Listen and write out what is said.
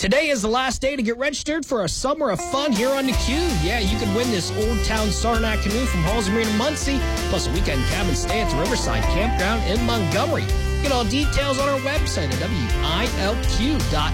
Today is the last day to get registered for a summer of fun here on the Q. Yeah, you can win this Old Town Saranac canoe from Halls Marina Muncie, plus a weekend cabin stay at the Riverside Campground in Montgomery. Get all details on our website at WILQ.com.